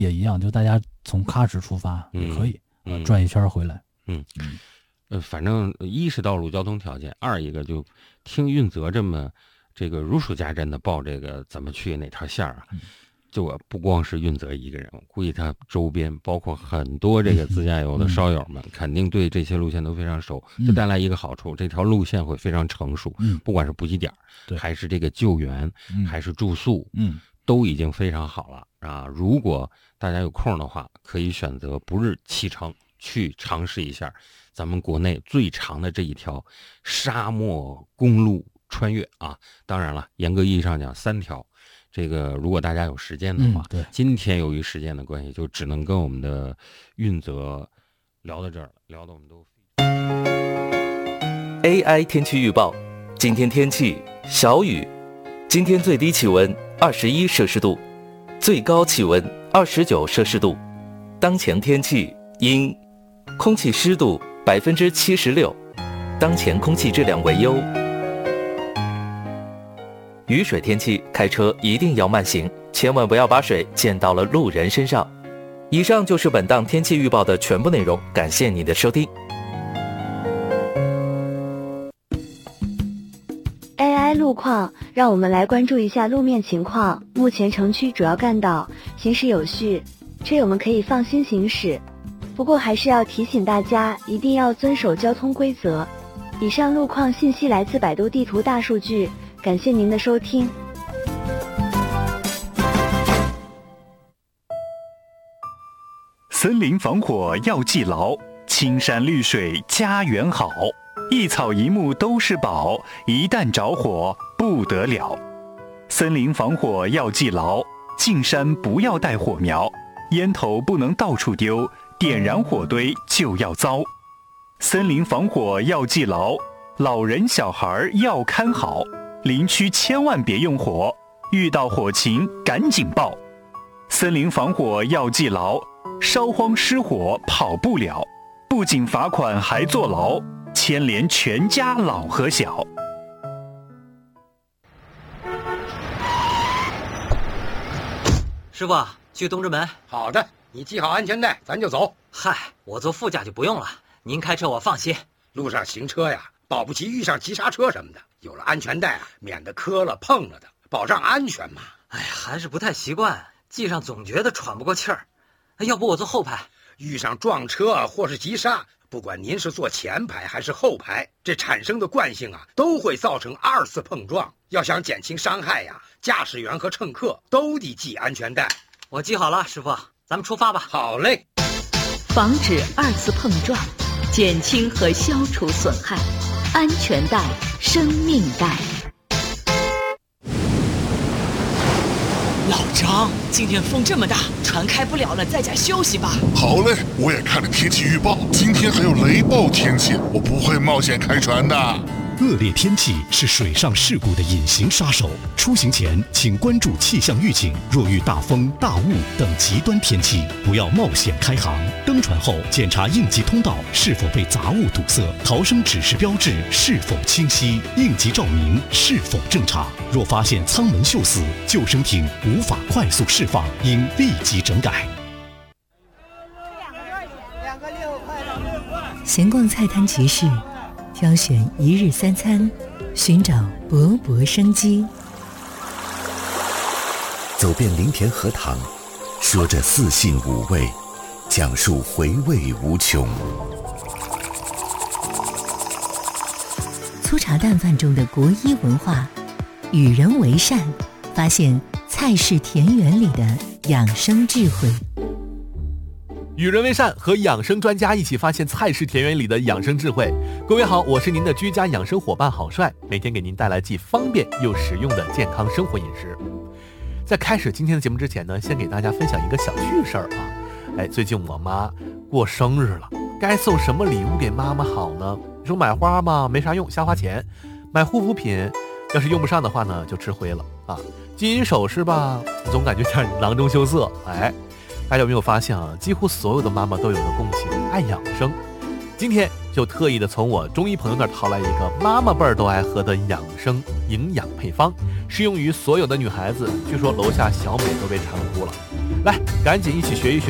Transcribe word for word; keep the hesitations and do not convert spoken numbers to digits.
也一样，就大家从喀什出发也可以， 嗯呃，转一圈回来。 嗯嗯，呃，反正一是道路交通条件，二一个就听运泽这么这个如数家珍的报这个怎么去哪条线啊。嗯，就我不光是运泽一个人，我估计他周边包括很多这个自驾游的烧友们，肯定对这些路线都非常熟。就带来一个好处，这条路线会非常成熟，不管是补给点，还是这个救援，还是住宿，嗯，都已经非常好了啊。如果大家有空的话，可以选择不日启程去尝试一下咱们国内最长的这一条沙漠公路穿越啊。当然了，严格意义上讲三条。这个如果大家有时间的话， 嗯、对， 今天由于时间的关系，就只能跟我们的运泽聊到这儿了，聊到我们都。 A I 天气预报，今天天气小雨，今天最低气温二十一摄氏度，最高气温二十九摄氏度。当前天气阴，空气湿度百分之七十六，当前空气质量为优。雨水天气，开车一定要慢行，千万不要把水溅到了路人身上。以上就是本档天气预报的全部内容，感谢你的收听。 A I 路况，让我们来关注一下路面情况。目前城区主要干道行驶有序，车友们可以放心行驶。不过还是要提醒大家，一定要遵守交通规则。以上路况信息来自百度地图大数据。感谢您的收听。 森林防火要记牢，青山绿水家园好，一草一木都是宝，一旦着火不得了。森林防火要记牢，进山不要带火苗，烟头不能到处丢，点燃火堆就要遭。森林防火要记牢，老人小孩要看好，林区千万别用火，遇到火情赶紧报。森林防火要记牢，烧荒失火跑不了，不仅罚款还坐牢，牵连全家老和小。 师傅，去东直门。 好的，你系好安全带，咱就走。 嗨，我坐副驾就不用了，您开车我放心。 路上行车呀，保不齐遇上急刹车什么的，有了安全带啊，免得磕了碰了的，保障安全嘛。 哎呀，还是不太习惯，系上总觉得喘不过气儿。要不我坐后排？ 遇上撞车或是急刹，不管您是坐前排还是后排，这产生的惯性啊，都会造成二次碰撞。要想减轻伤害呀，驾驶员和乘客都得系安全带。 我系好了，师傅，咱们出发吧。 好嘞。 防止二次碰撞，减轻和消除损害，安全带，生命带。 老张，今天风这么大，船开不了了，在家休息吧。 好嘞，我也看了天气预报，今天还有雷暴天气，我不会冒险开船的。 恶劣天气是水上事故的隐形杀手，出行前请关注气象预警，若遇大风、大雾等极端天气，不要冒险开航。登船后检查应急通道是否被杂物堵塞，逃生指示标志是否清晰，应急照明是否正常。若发现舱门锈死，救生艇无法快速释放，应立即整改。 闲逛菜摊集市，挑选一日三餐，寻找勃勃生机。 走遍林田荷塘，说着四性五味，讲述回味无穷。 粗茶淡饭中的国医文化，与人为善，发现菜市田园里的养生智慧。 与人为善，和养生专家一起发现菜市田园里的养生智慧。各位好，我是您的居家养生伙伴郝帅，每天给您带来既方便又实用的健康生活饮食。在开始今天的节目之前呢，先给大家分享一个小趣事儿啊。哎，最近我妈过生日了，该送什么礼物给妈妈好呢？你说买花嘛，没啥用，瞎花钱；买护肤品，要是用不上的话呢，就吃灰了啊。金银首饰吧，总感觉有点囊中羞涩。哎。大家有没有发现啊？几乎所有的妈妈都有个共性，爱养生。今天就特意的从我中医朋友那儿淘来一个妈妈辈儿都爱喝的养生营养配方，适用于所有的女孩子。据说楼下小美都被馋哭了。来，赶紧一起学一学